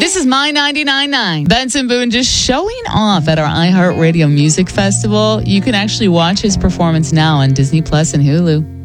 This is My 99.9. Benson Boone just showing off at our iHeartRadio Music Festival. You can actually watch his performance now on Disney Plus and Hulu.